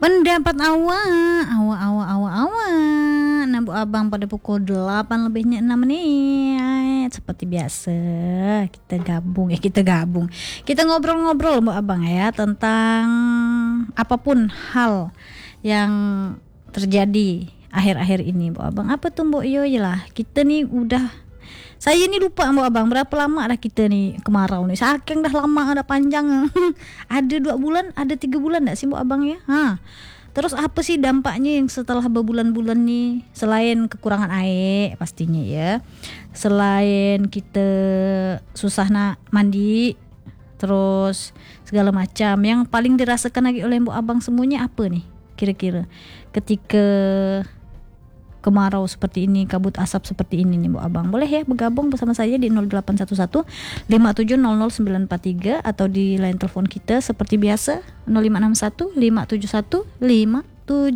Pendapat awak. Nambu abang pada pukul 8 lebihnya 6 menit. Seperti biasa, kita gabung. Kita ngobrol-ngobrol Mbak Abang ya tentang apapun hal yang terjadi akhir-akhir ini Mbak Abang. Apa tuh Mbak Yoyolah? Kita nih saya ni lupa Mbak Abang, berapa lama dah kita ni kemarau ni. Saking dah lama, dah panjang. Ada 2 bulan, ada 3 bulan tak sih Mbak Abang ya? Terus apa sih dampaknya yang setelah berbulan-bulan ni? Selain kekurangan air pastinya ya. Selain kita susah nak mandi, terus segala macam. Yang paling dirasakan lagi oleh Mbak Abang semuanya apa nih? Kira-kira ketika kemarau seperti ini, kabut asap seperti ini nih Bu Abang. Boleh ya bergabung bersama saya di 0811 5700943 atau di line telepon kita seperti biasa 0561 571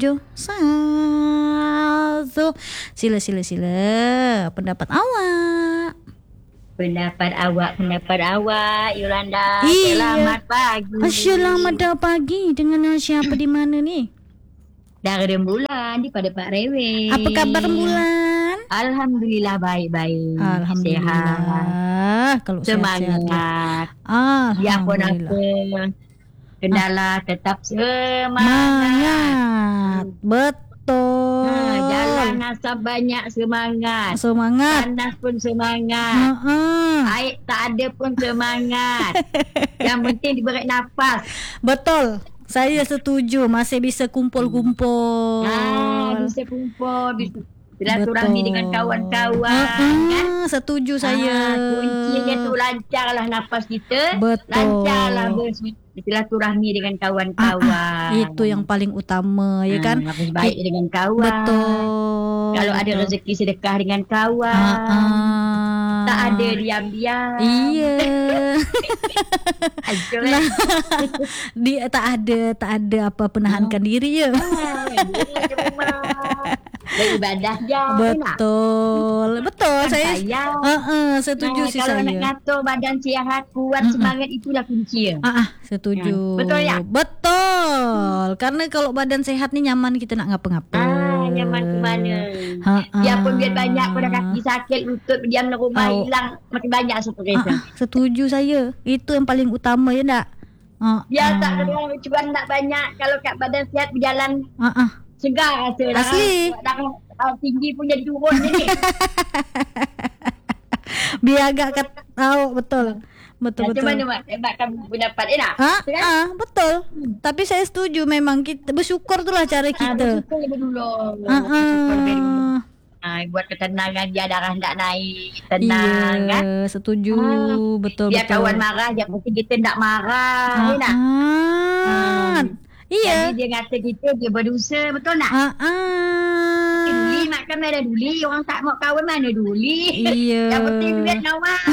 571. Sila pendapat awak. Pendapat awak Yolanda. Iya. Selamat pagi. Dengan siapa di mana nih? Dari Rembulan di pada Pak Rewe. Apa kabar Rembulan? Alhamdulillah baik. Alhamdulillah. Sehat. Kalau semangat. Biarpun apa kendala tetap semangat. Betul. Jalan asap banyak semangat. Panas pun semangat. Air tak ada pun semangat. Yang penting diberi nafas. Betul. Saya setuju, masih bisa kumpul-kumpul. Bisa kumpul, bisa silaturahmi dengan kawan-kawan. Kan? Setuju saya. Kuncinya tu lancarlah nafas kita. Betul. Lancarlah silaturahmi dengan kawan-kawan. Itu yang paling utama, ya kan? Harus baik dengan kawan. Betul. Kalau ada rezeki sedekah dengan kawan. Tak ada diam-diam. Iya. Dia tak ada apa penahankan diri ya. Beribadah je. Betul. Saya setuju sih kalau saya. Kalau nak ngatur badan sihat, kuat, semangat itulah kunci. Setuju. Betul ya? Betul. Karena kalau badan sehat ni nyaman kita nak ngapa-ngapa. Nyaman ke mana. Biarpun biar banyak pada kaki sakit, lutut diam dalam rumah hilang, makin banyak stres. Setuju saya. Itu yang paling utama ya tak? Tak ada cuba nak banyak. Kalau kat badan sihat berjalan segar rasa. Asli. Tinggi pun jadi turun ni. Biar agak betul. Betul. Macam mana kamu pendapat nak? Betul. Tapi saya setuju memang kita bersyukur itulah cara kita. Bersyukur lebih dulu. Buat ketenangan dia darah tak naik. Tenang kan? Setuju. Betul. Biar kawan marah, yang penting kita tak marah. Iya. Jadi dia kata kita dia berdosa, betul tak? Duli makan mana duli, orang tak mau kawan mana duli. Iya. Yang penting duit kawan.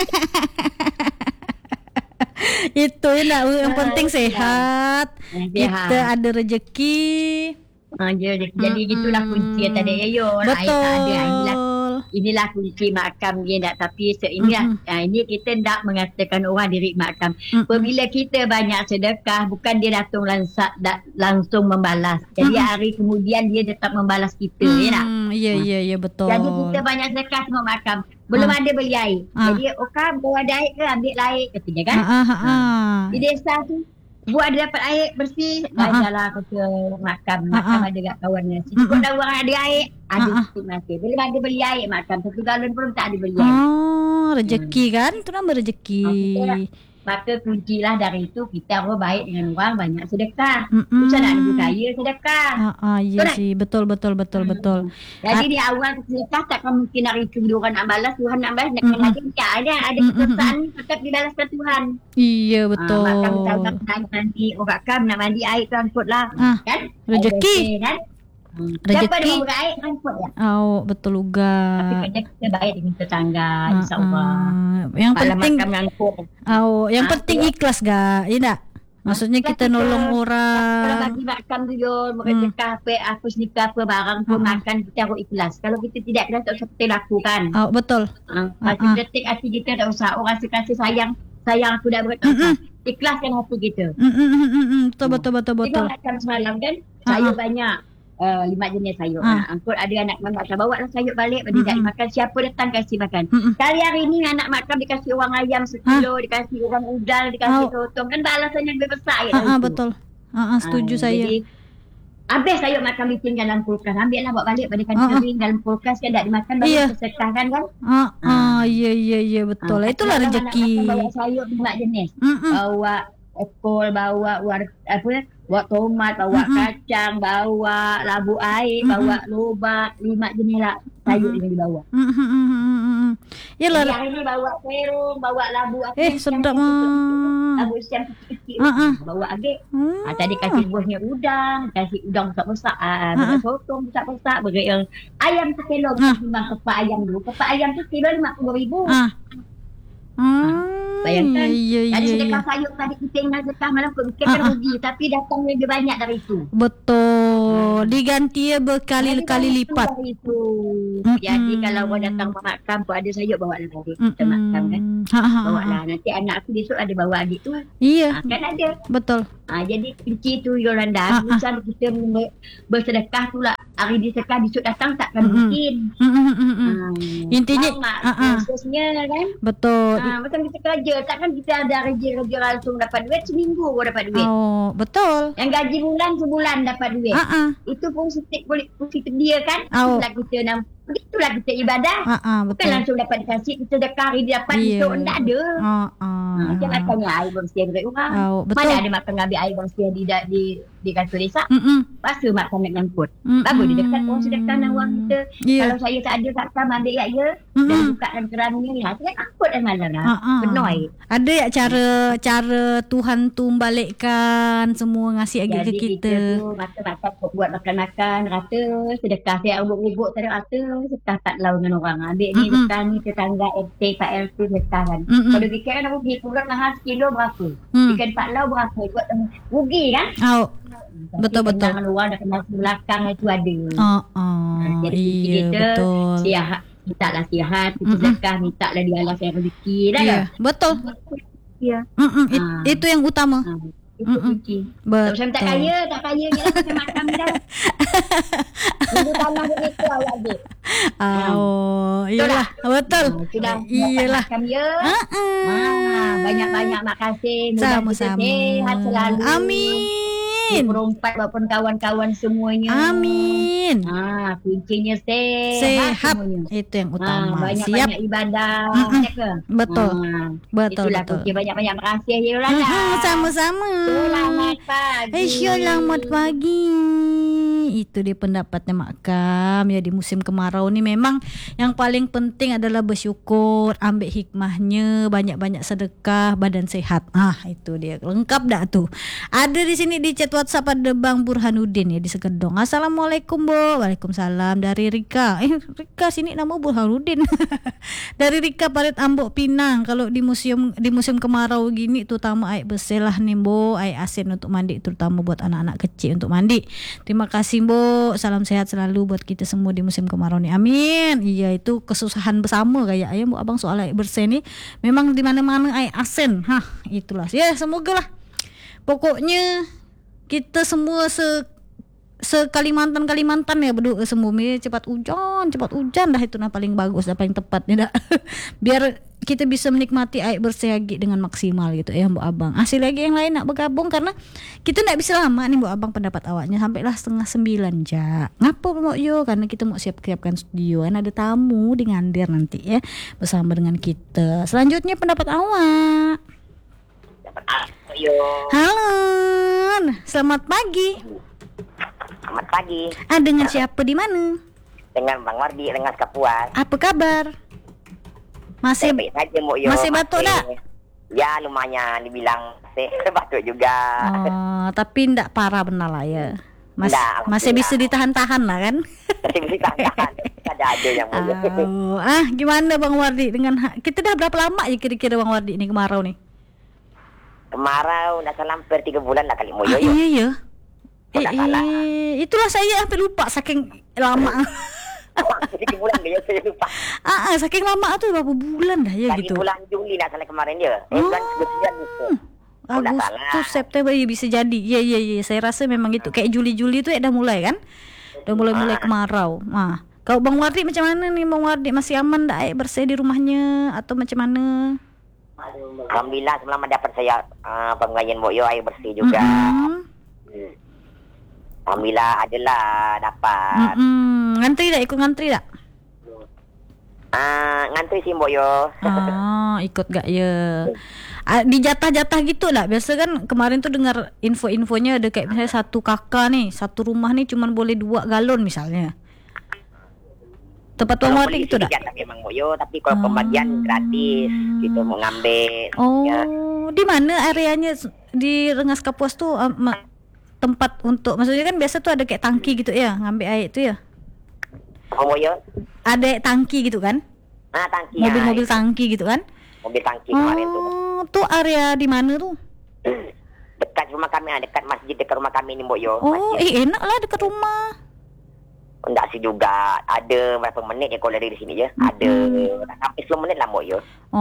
Itu yang penting sehat. Kita ada rezeki. Jadi gitulah kunci tadi Ayo. Betul. Inilah kunci makam dia tak. Tapi ini kita tak mengatakan orang diri makam. Apabila kita banyak sedekah, bukan dia datang langsung membalas. Jadi hari kemudian dia tetap membalas kita. Iya betul. Jadi kita banyak sedekah semua makam. Belum ada beli air. Jadi kalau ada air ke ambil air katanya kan. Di desa tu buat dia dapat air bersih. Jalan ke makam ada kat kawan. Cukup dah orang ada air. Ada sikit masih. Belum ada beli air makam. 1 galon pun tak ada beli air. Rezeki kan? Itu nama rezeki. Maka kuncilah dari itu kita harus baik dengan orang, banyak sedekah. Susah nak lebih kaya sedekah. Iya sih. Betul. Jadi di awal sedekah takkan mungkin hari itu orang nak balas, Tuhan nak balas. Ada keputusan ni tetap dibalaskan Tuhan. Iya betul. Maka misalkan nanti orang kam nak mandi air tu angkutlah. Kan? Rezeki. Kan? Siapa dia mau air angkut ya? Betul juga. Tapi kerja kita baik dengan tetangga, insyaAllah. Yang penting yang penting ikhlas gak? Ya tak? Maksudnya kita nolong orang. Kalau bagi makan tu mereka kafe, aku nikah apa barang pun makan kita harus ikhlas. Kalau kita tidak ikhlas tak usah kita lakukan. Betul. Masih detik hati kita tak usah orang kasih sayang. sayang aku dah buat ikhlaskan hati kita. Betul. Kita makan semalam kan sayur banyak. 5 jenis sayur. Angkut ada anak makan, bawa lah sayur balik, benda tak dimakan, siapa datang kasih makan. Kali hari ni anak makan dikasih orang ayam 1 kilo, dikasih orang udang, dikasih sotong, kan balasan yang lebih besar. Betul. Setuju saya. Jadi, habis sayur makan bikin dalam kulkas, ambil lah bawa balik, berikan kering dalam kulkas kan tak dimakan, baru tersekahkan kan. Iya betul. Itulah rezeki. Bawa sayur 5 jenis. Bawa kol, bawa bawa tomat, bawa kacang, bawa labu air, bawa lobak, 5 jenis lah sayur yang dibawa. Yalah. Hari ni bawa terung, bawa labu sedap labu siam kecil-kecil. Bawa agak. Tadi kasih buahnya udang, kasih udang besar-besar, bawa sotong besar-besar, beri yang ayam 1 kilo, timbang kepak ayam dulu. Kepak ayam tu kilo 50,000. Bayangkan tadi sedekah sayur tadi kita ingat sedekah malam kita kan rugi, tapi datang lebih banyak dari itu. Betul. Diganti berkali-kali lipat. Jadi kalau orang datang makan pun ada sayur, bawa lah tadi kita makan kan. Bawa lah, nanti anak aku besok ada bawa adik tu. Iya. Kan ada. Betul. Jadi kunci tu Yolanda, misal kita bersedekah tu lah, hari ni sedekah besok datang takkan mungkin. Intinya prosesnya kan. Betul. Macam kita kerja, takkan kita ada kerja langsung dapat duit, seminggu baru dapat duit. Betul. Yang gaji bulan sebulan dapat duit. Itu positif dia kan. Itulah kita begitulah kita ibadah. Bukan langsung dapat dikasih, kita sedekah hari dia dapat, besok tak ada. Macam makannya air bersih duit orang. Mana ada makan ambil air bersih di kantor desa. Lepas tu makan nak nyangkut. Bagus dia dekat orang sedekah dengan orang kita. Kalau saya tak ada takkan ambil kat dia dan bukakan kerannya ni. Saya angkut dah malam lah. Penuh air. Ada ya cara Tuhan tu membalikkan semua ngasih agak ke kita. Jadi kita tu buat makan-makan rata, sedekah saya ubuk-ubuk tak ada rata, sedekah tak lau dengan orang. Ambil ni sedekah ni tetangga RT Pak RT sedekah kan. Kalau fikir kan rugi kurang mahal sekilo berapa. Ikan Pak lau berapa, buat rugi kan. Betul. Kenangan luar dah kenal belakang itu ada. Jadi kita sihat, minta lah sihat, kita sedekah, minta lah dia Allah saya rezeki dah. Betul. Itu yang utama. Itu kunci. Betul. Saya tak kaya ni lah saya makan dah. Ibu tanah begitu awak adik. Iyalah. Betul. Iyalah. Banyak-banyak makasih. Sama-sama. Sehat selalu. Amin. Berempat maupun kawan-kawan semuanya. Amin. Kuncinya sehat semuanya. Itu yang utama. Banyak-banyak ibadah. Betul. Itulah kunci. Banyak-banyak makasih Yolanda. Sama-sama. Selamat pagi. Selamat pagi. Itu dia pendapatnya Mak Kam. Ya, di musim kemarau ni memang yang paling penting adalah bersyukur, ambil hikmahnya, banyak-banyak sedekah, badan sehat. Itu dia. Lengkap dah tu. Ada di sini di chat WhatsApp ada Bang Burhanuddin ya di Sekedong. Assalamualaikum Bu. Waalaikumsalam dari Rika. Rika sini nama Burhanuddin. Dari Rika Parit Ambok Pinang. Kalau di musim kemarau gini terutama air bersih lah nih Bu, air asin untuk mandi terutama buat anak-anak kecil untuk mandi. Terima kasih Bu. Salam sehat selalu buat kita semua di musim kemarau ni. Amin. Iya, itu kesusahan bersama kayak ayam Bu Abang soal air bersih ni. Memang di mana-mana air asin. Itulah. Ya, semoga lah. Pokoknya kita semua Kalimantan ya berdoa semua cepat hujan dah, itu paling bagus dah, paling tepatnya dah. Biar kita bisa menikmati air bersih lagi dengan maksimal gitu ya Bu Abang. Asli lagi yang lain nak bergabung karena kita nak bisa lama nih Bu Abang pendapat awaknya sampailah 8:30 ja. Ngapa mau yo? Karena kita mau siapkan studio kan ada tamu di Ngandir nanti ya bersama dengan kita. Selanjutnya pendapat awak. Halo. Selamat pagi. Selamat pagi. Dengan siapa di mana? Dengan Bang Wardi, dengan Kapuas. Apa kabar? Masih baik saja, Mbok Yo. Masih batuk tak? Ya, lumayan dibilang batuk juga. Tapi enggak parah benar lah ya. Masih bisa ditahan-tahan lah kan? Masih bisa ditahan. Ada yang mau. Gimana Bang Wardi dengan kita dah berapa lama ya kira-kira Bang Wardi ini kemarau nih? Kemarau dah hampir 3 bulan lah kali Mbok Yo. Iya. Itulah saya sampai lupa saking lama. 3 bulan dia saya lupa. Saking lama tuh berapa bulan dah ya Dari gitu. bulan Juli nak salah kemarin dia. Bulan Agustus gitu. Agustus, September ya bisa jadi. Iya. Saya rasa memang gitu. Kayak Juli tuh dah mulai kan? Udah mulai kemarau. Nah, kalau Bang Wardi macam mana nih Bang Wardi? Masih aman dah air bersih di rumahnya atau macam mana? Alhamdulillah semalam dapat saya penggajian Mbok Yo air bersih juga. Alhamdulillah adalah dapat. Ngantri tak? Ikut ngantri tak? Ngantri sih Mbok Yo. Ikut gak ya? Di jatah-jatah gitu lah. Biasa kan kemarin tuh dengar info-infonya ada kayak misalnya satu kakak nih, satu rumah nih cuman boleh 2 galon misalnya. Tempat Bang Wardi gitu tak? Jatah memang Mbok Yo, tapi kalau pembagian gratis gitu mau ngambil. Ya. Di mana areanya di Rengas Kapuas tuh tempat untuk, maksudnya kan biasa tuh ada kayak tangki gitu ya, ngambil air itu ya. Mbok Yo? Ada tangki gitu kan? Tangki. Mobil-mobil tangki gitu kan? Mobil tangki kemarin tuh. Tuh area di mana tuh? Dekat rumah kami, dekat masjid dekat rumah kami ni Mbok Yo. Enak lah dekat rumah. Enggak sih juga, ada berapa minit ya kalau dari sini je. Ada sampai 10 minit lah Mbok Yo.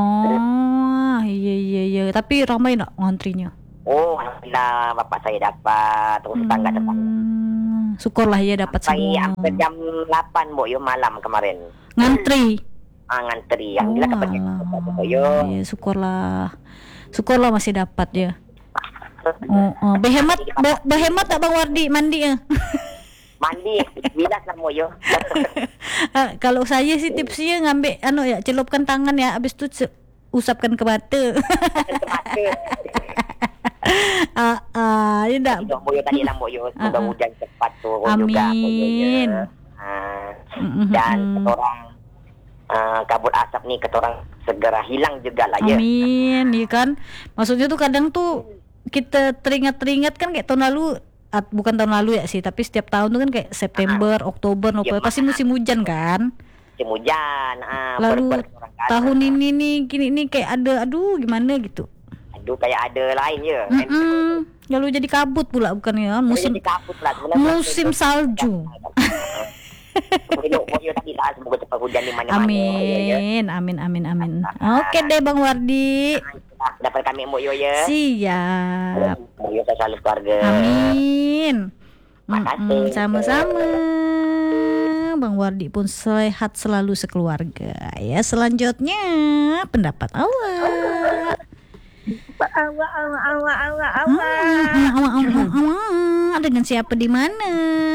Iya. Tapi ramai tak ngantrinya? Alhamdulillah bapak saya dapat, terus tetangga-tetangga. Syukurlah ya dapat semua. Sampai jam 8 Mbok Yo malam kemarin. Ngantri? Ngantri. Alhamdulillah dapat Mbok Yo. Iya, syukurlah masih dapat ya. Berhemat tak Bang Wardi mandi ya? Mandi bilas lah Mbok Yo. Kalau saya sih tipsnya ngambil celupkan tangan ya, habis tu usapkan ke mata. Ya tak. Mbok Yo tadi lah Mbok Yo, semoga hujan cepat turun juga. Amin. Dan ketorang kabut asap ni ketorang segera hilang juga lah ya. Amin, ya kan. Maksudnya tuh kadang tuh kita teringat kan kayak tahun lalu, bukan tahun lalu ya sih, tapi setiap tahun tuh kan kayak September, Oktober, November pasti musim hujan kan. Musim hujan. Lalu tahun ini nih gini nih kayak ada gimana gitu. Kayak ada lain je. Lalu jadi kabut pula bukan ya? Musim salju. Semoga cepat hujan di mana-mana. Amin. Oke deh Bang Wardi. Dapat kami Mbok Yo ya. Siap. Mbok Yo selalu keluarga. Amin. Makasih. Sama-sama. Bang Wardi pun sehat selalu sekeluarga. Ya, selanjutnya pendapat awak. Dengan siapa di mana?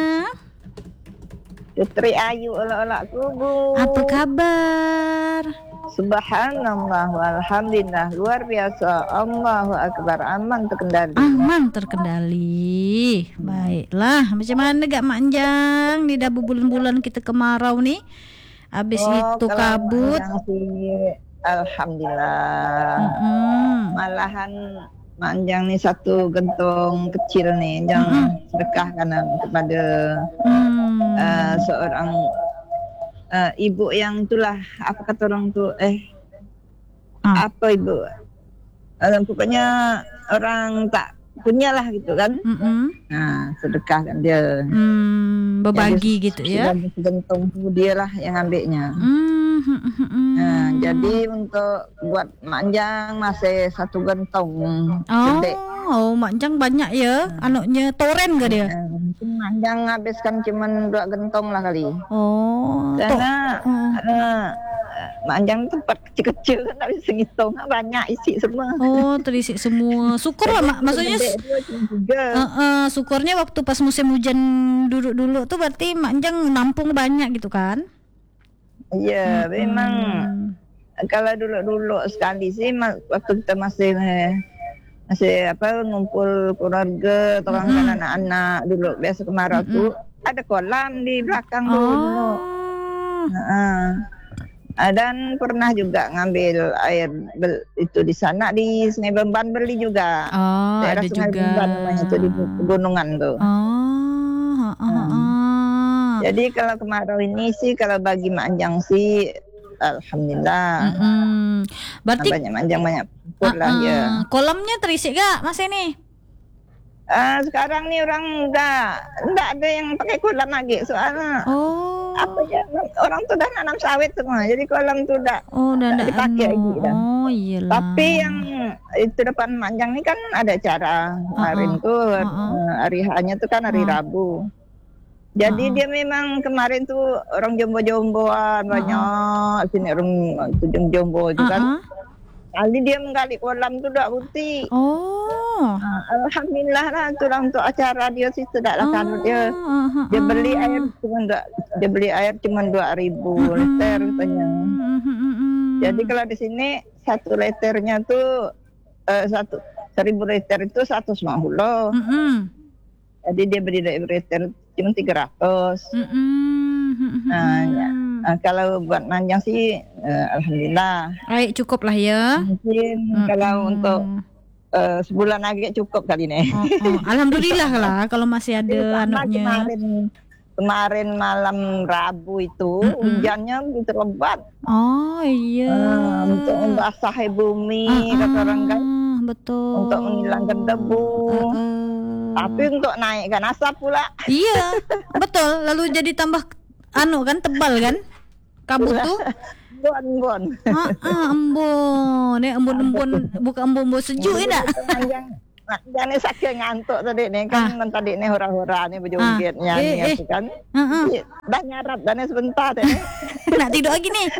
Putri Ayu olak-olak kubu. Apa kabar? Subhanallah walhamdulillah, luar biasa. Allahu akbar, aman terkendali. Baiklah, macam mana gak manjang di dah bulan-bulan kita kemarau nih. Habis itu kabut. Alhamdulillah. Malahan manjang nih satu gentong kecil nih yang sedekah karena kepada seorang ibu yang itulah, apa kata orang tu apa ibu, pokoknya orang tak punya lah gitu kan. Sedekah kan dia, berbagi gitu ya. Gentong tu dia lah yang ambilnya. Jadi untuk buat manjang masih satu gentong. Manjang banyak ya. Anaknya toren ke dia? Mungkin manjang habiskan cuman 2 gentong lah kali. Karena manjang tempat kecil-kecil kan tak bisa ngitung, banyak isi semua. Terisi semua. Syukur lah maksudnya. Syukurnya waktu pas musim hujan dulu tuh berarti manjang nampung banyak gitu kan? Iya, memang kalau dulu sekali sih waktu kita masih ngumpul keluarga, orang kan anak-anak dulu biasa kemarau tuh ada kolam di belakang dulu. Dan pernah juga ngambil air itu di sana di Sungai Bemban beli juga. Ada Sungai juga. Bemban namanya itu di pegunungan tuh. Jadi kalau kemarau ini sih kalau bagi manjang sih alhamdulillah. Berarti banyak manjang banyak pupur lah ya. Kolamnya terisi gak Mas ini? Sekarang nih orang enggak ada yang pakai kolam lagi soalnya. apa ya, orang tu dah nanam sawit semua. Jadi kolam tu dah dipakai lagi dah. Oh iyalah. Tapi yang itu depan Manjang ni kan ada acara kemarin tu hari hanya tu kan hari Rabu. Jadi dia memang kemarin tu orang jombo-jomboan banyak sini orang tu jombo tu kan. Kali dia menggali kolam tu dak putih. Alhamdulillah lah tu lah untuk acara dia sih sedaklah kan dia. Dia beli air cuma 2,000 liter katanya. Jadi kalau di sini 1 liternya tu 1,000 liter itu 150. Jadi dia beli dari liter cuma 300. Kalau buat Manjang sih alhamdulillah. Baik, cukup lah ya. Mungkin kalau untuk sebulan lagi cukup kali ni. Alhamdulillah lah kalau masih ada anaknya. Kemarin malam Rabu itu hujannya begitu lebat. Oh iya. Untuk membasahi bumi kata orang kan. Betul. Untuk menghilangkan debu. Tapi untuk naikkan asap pula. Iya, betul. Lalu jadi tambah tebal kan? Kabut tu. Embun. Embun. Bukan embun sejuk ni tak? Jangan sakit ngantuk tadi ni kan. Tadi ni hura-hura ni berjoget nyanyi tu kan. Dah nyarap dah ni sebentar tadi. Nak tidur lagi ni.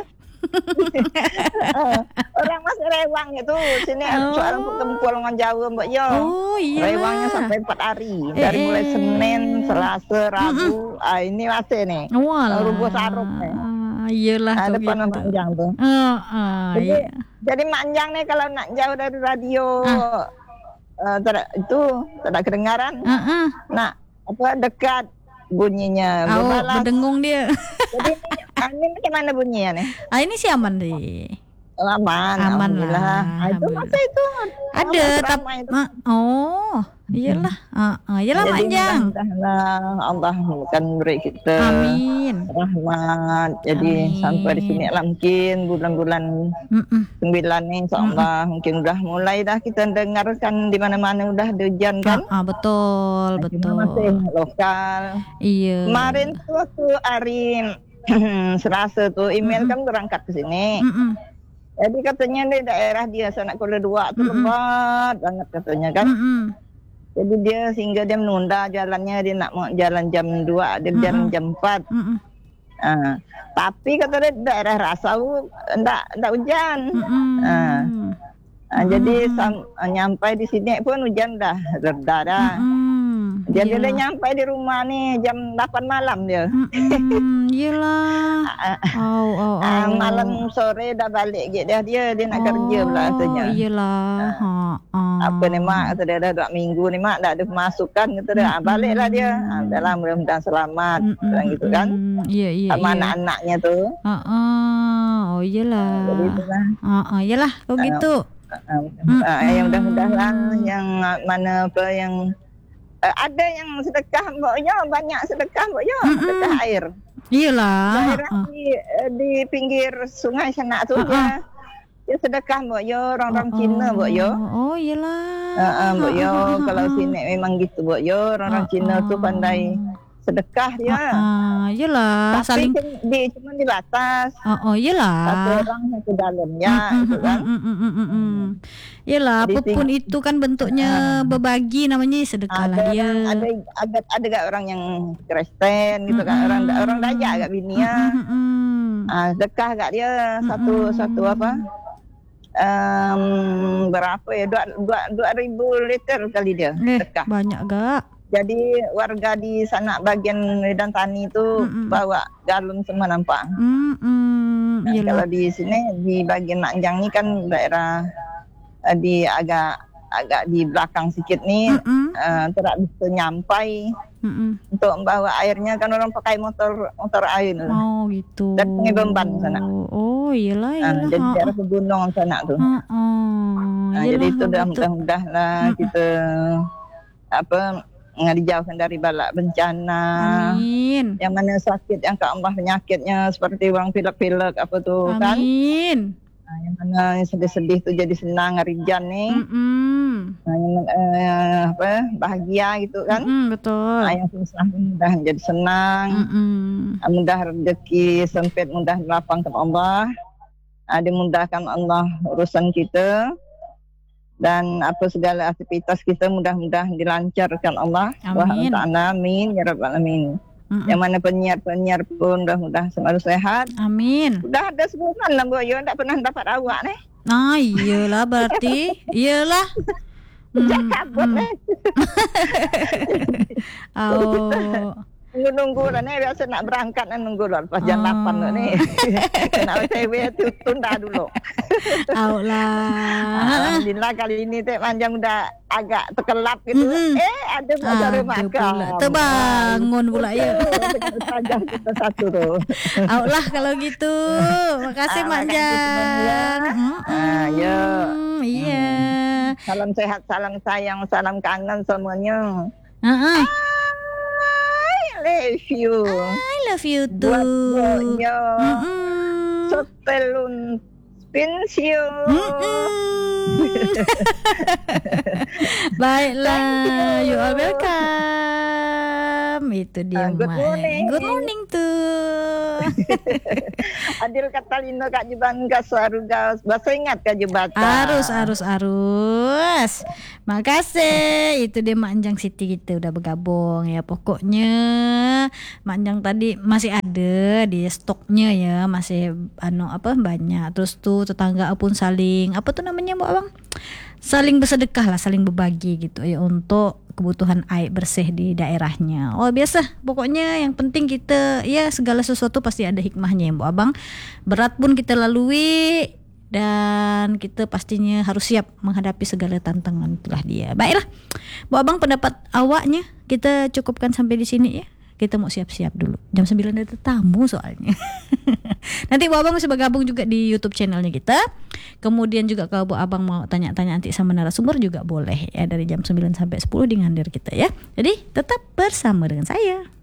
Orang masih rewang itu sini orang kumpul dengan Jawa mbak yo. Rewangnya sampai 4 hari dari mulai Senin, Selasa, Rabu. Ini masih nih. Rubuh sarung nih. Iyalah tu depan gitu. Manjang tu. Jadi Manjang nih kalau nak jauh dari radio tak ada kedengaran. Nak dekat bunyinya berdengung dia. Jadi ini macam mana bunyinya nih? Ini sih aman deh. Aman lah. Itu masa itu ada tapi iyalah. Iyalah Manjang. Allah akan beri kita rahmat. Jadi sampai di sini lah mungkin bulan-bulan 9 ni insyaallah mungkin udah mulai dah kita dengarkan di mana-mana udah ada hujan kan? Betul. Masih lokal. Iya. Kemarin tu waktu hari Selasa tu email kan berangkat ke sini. Jadi katanya di daerah dia Sanak Kuala 2 tu lebat banget katanya kan. Jadi dia sehingga dia menunda jalannya, dia nak mau jalan jam 2, dia jalan jam 4. Tapi kata dia daerah Rasau enggak hujan. Jadi nyampai di sini pun hujan dah reda dah. Dia nyampai di rumah ni jam 8 malam dia. Yelah. Malam sore dah balik dia nak kerja pula katanya. Yelah. Apa ni mak kata dia dah 2 minggu ni mak tak ada pemasukan kata dia. Baliklah dia. Dalam mudah-mudahan selamat gitu kan. Iya. Sama anak-anaknya tu. Oh iyalah. Jadi itulah. Iyalah kalau gitu. Yang mudah-mudahan yang mana apa yang ada yang sedekah mboknya, banyak sedekah mboknya, sedekah air. Iyalah. Daerah di pinggir sungai sana tu dia sedekah mboknya orang-orang Cina mboknya. Oh iyalah. Mboknya kalau sini memang gitu mboknya, orang-orang Cina tu pandai sedekah dia. Iyalah. Tapi cuma di batas. Iyalah. Satu orang satu dalam itu kan. Iyalah, apapun itu kan bentuknya berbagi namanya sedekah lah dia. Ada gak orang yang Kristen gitu kan, orang Dayak agak bini ya. Sedekah gak dia satu apa? Berapa ya? 2,000 liter kali dia sedekah. Banyak gak? Jadi warga di sana bagian Medan Tani itu bawa galon semua nampak. Kalau di sini di bagian Manjang ni kan daerah di agak di belakang sikit ni tidak bisa nyampai untuk membawa airnya kan orang pakai motor air. Oh gitu. Dan Sungai Bemban sana. Oh iyalah. Jadi daerah pegunungan sana tu. Jadi itu dah mudah-mudahan lah kita dijauhkan dari balak bencana. Amin. Yang mana sakit yang Allah penyakitnya seperti orang pilek-pilek apa tu kan. Amin. Yang mana sedih-sedih tu jadi senang Rijan ni. Bahagia gitu kan. Betul. Yang susah mudah jadi senang. Mudah rezeki sempit mudah dilapangkan Allah. Dimudahkan Allah urusan kita. Dan apa segala aktivitas kita mudah-mudahan dilancarkan Allah. Amin. Amin ya rabbal alamin. Yang mana penyiar-penyiar pun mudah-mudahan selalu sehat. Amin. Sudah ada sebulan lah Bu Ayu tak pernah dapat awak ni. Iyalah berarti. Iyalah. Kabut ni. Nunggu lah ni. Biasa nak berangkat nunggu lah. Lepas jam 8 lah ni. Nak TV tu tunda dulu. Alhamdulillah kali ini Tek Manjang udah agak terkelap gitu. Ada saudara makan. Terbangun pula ya. Saja kita satu tu. Lah kalau gitu. Makasih Manjang. Ya. Iya. Salam sehat, salam sayang, salam kangen semuanya. I love you. I love you too. Buat-buatnya. Sotelun pensio. Baiklah, you are welcome. Itu dia. Good morning. Good morning tuh. Adil kata Lino Kak Jeban Gasaruga. Bahasa ingat Kak Jebata. Arus. Makasih. Itu dia Mak Anjang Siti kita udah bergabung ya. Pokoknya Mak Anjang tadi masih ada di stoknya ya, masih banyak. Terus tuh tetangga pun saling Bu Abang? Saling bersedekah lah, saling berbagi gitu ya untuk kebutuhan air bersih di daerahnya. Biasa, pokoknya yang penting kita ya segala sesuatu pasti ada hikmahnya ya Bu Abang. Berat pun kita lalui dan kita pastinya harus siap menghadapi segala tantangan, itulah dia. Baiklah, Bu Abang pendapat awaknya kita cukupkan sampai di sini ya. Kita mau siap-siap dulu. Jam 9 ada tamu soalnya. Nanti Bu Abang bisa bergabung juga di YouTube channelnya kita. Kemudian juga kalau Bu Abang mau tanya-tanya nanti sama narasumber juga boleh ya, dari jam 9 sampai 10 di Ngandir kita ya. Jadi tetap bersama dengan saya.